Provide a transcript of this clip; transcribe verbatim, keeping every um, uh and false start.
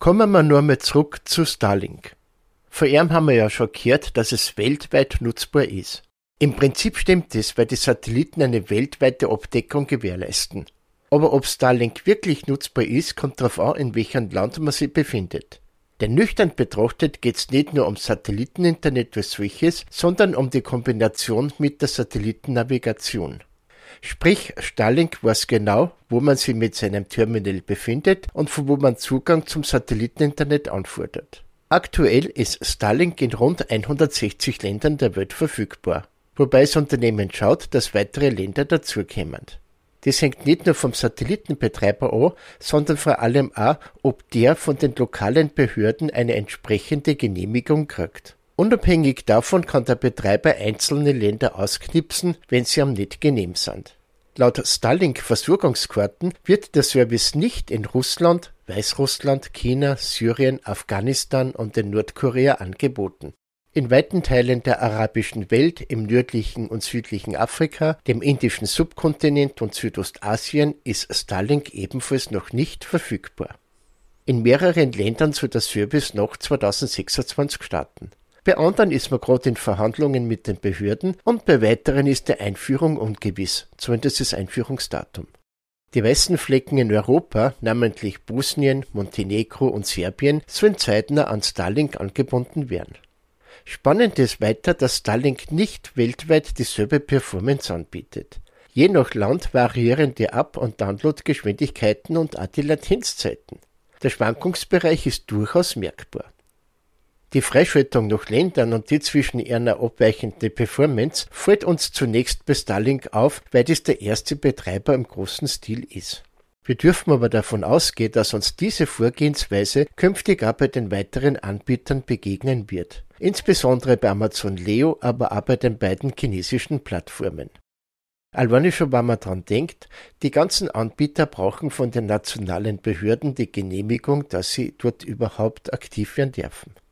Kommen wir nur mal zurück zu Starlink. Von ihm haben wir ja schon gehört, dass es weltweit nutzbar ist. Im Prinzip stimmt es, weil die Satelliten eine weltweite Abdeckung gewährleisten. Aber ob Starlink wirklich nutzbar ist, kommt darauf an, in welchem Land man sich befindet. Denn nüchtern betrachtet geht es nicht nur um Satelliteninternet als solches, sondern um die Kombination mit der Satellitennavigation. Sprich, Starlink weiß genau, wo man sich mit seinem Terminal befindet und von wo man Zugang zum Satelliteninternet anfordert. Aktuell ist Starlink in rund hundertsechzig Ländern der Welt verfügbar, wobei das Unternehmen schaut, dass weitere Länder dazukommen. Das hängt nicht nur vom Satellitenbetreiber an, sondern vor allem auch, ob der von den lokalen Behörden eine entsprechende Genehmigung kriegt. Unabhängig davon kann der Betreiber einzelne Länder ausknipsen, wenn sie ihm nicht genehm sind. Laut Starlink-Versorgungskarten wird der Service nicht in Russland, Weißrussland, China, Syrien, Afghanistan und in Nordkorea angeboten. In weiten Teilen der arabischen Welt, im nördlichen und südlichen Afrika, dem indischen Subkontinent und Südostasien ist Starlink ebenfalls noch nicht verfügbar. In mehreren Ländern soll der Service noch zweitausendsechsundzwanzig starten. Bei anderen ist man gerade in Verhandlungen mit den Behörden und bei weiteren ist die Einführung ungewiss, zumindest das Einführungsdatum. Die weißen Flecken in Europa, namentlich Bosnien, Montenegro und Serbien, sollen zeitnah an Starlink angebunden werden. Spannend ist weiter, dass Starlink nicht weltweit dieselbe Performance anbietet. Je nach Land variieren die Up- und Downloadgeschwindigkeiten und auch die Latenzzeiten. Der Schwankungsbereich ist durchaus merkbar. Die Freischaltung nach Ländern und die zwischen einer abweichende Performance fällt uns zunächst bei Starlink auf, weil dies der erste Betreiber im großen Stil ist. Wir dürfen aber davon ausgehen, dass uns diese Vorgehensweise künftig auch bei den weiteren Anbietern begegnen wird. Insbesondere bei Amazon Leo, aber auch bei den beiden chinesischen Plattformen. Allein schon, wenn man dran denkt, die ganzen Anbieter brauchen von den nationalen Behörden die Genehmigung, dass sie dort überhaupt aktiv werden dürfen.